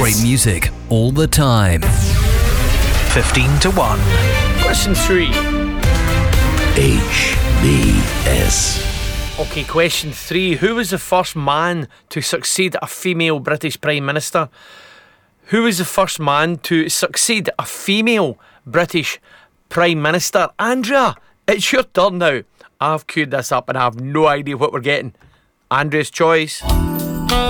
Great music all the time. 15 to 1. Question 3. HBS. Okay, question 3. Who was the first man to succeed a female British Prime Minister? Who was the first man to succeed a female British Prime Minister? Andrea, it's your turn now. I've queued this up and I have no idea what we're getting. Andrea's choice.